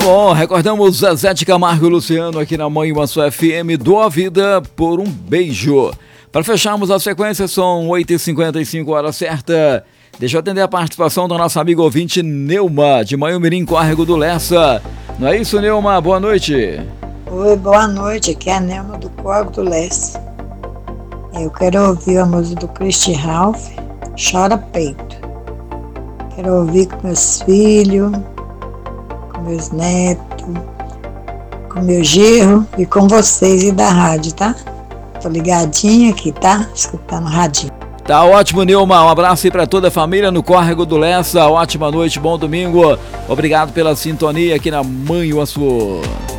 Bom, recordamos Zezé de Camargo e Luciano aqui na Mãe Maçã FM. Dou a vida por um beijo. Para fecharmos a sequência, são 8h55, hora certa. Deixa eu atender a participação da nossa amiga ouvinte Neuma, de Manhumirim, Córrego do Lessa. Não é isso, Neuma? Boa noite. Oi, boa noite. Aqui é a Neuma do Córrego do Lessa. Eu quero ouvir a música do Christy Ralph, Chora Peito. Quero ouvir com meus filhos, com meus netos, com meu genro e com vocês e da rádio, tá? Tô ligadinha aqui, tá? Escutando radinho. Tá ótimo, Neuma. Um abraço aí pra toda a família no Córrego do Lessa. Ótima noite, bom domingo. Obrigado pela sintonia aqui na Manhuaçu.